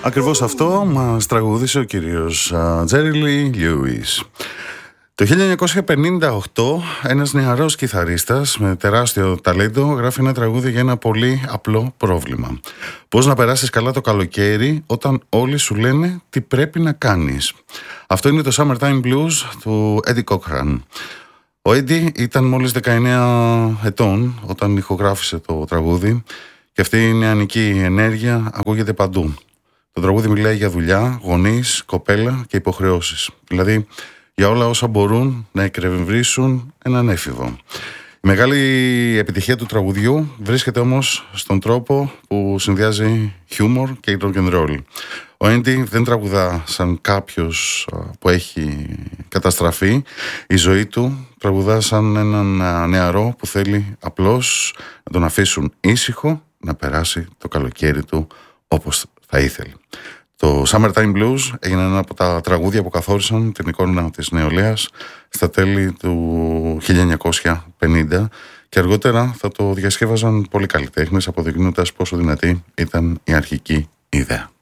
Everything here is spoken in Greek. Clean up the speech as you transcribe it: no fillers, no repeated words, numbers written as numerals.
Ακριβώς αυτό μας τραγούδισε ο κύριος Jerry Lee Lewis. Το 1958 ένας νεαρός κιθαρίστας με τεράστιο ταλέντο γράφει ένα τραγούδι για ένα πολύ απλό πρόβλημα. Πώς να περάσεις καλά το καλοκαίρι όταν όλοι σου λένε τι πρέπει να κάνεις. Αυτό είναι το Summertime Blues του Eddie Cochran. Ο Eddie ήταν μόλις 19 ετών όταν ηχογράφησε το τραγούδι και αυτή η νεανική ενέργεια ακούγεται παντού. Το τραγούδι μιλάει για δουλειά, γονείς, κοπέλα και υποχρεώσεις. Δηλαδή για όλα όσα μπορούν να εκνευρίσουν έναν έφηβο. Η μεγάλη επιτυχία του τραγουδιού βρίσκεται όμως στον τρόπο που συνδυάζει χιούμορ και rock and roll. Ο Έντι δεν τραγουδά σαν κάποιος που έχει καταστραφεί. Η ζωή του τραγουδά σαν έναν νεαρό που θέλει απλώς να τον αφήσουν ήσυχο να περάσει το καλοκαίρι του όπως θα ήθελε. Το Summertime Blues έγινε ένα από τα τραγούδια που καθόρισαν την εικόνα της νεολαίας στα τέλη του 1950 και αργότερα θα το διασκεύαζαν πολλοί καλλιτέχνες, αποδεικνύοντας πόσο δυνατή ήταν η αρχική ιδέα.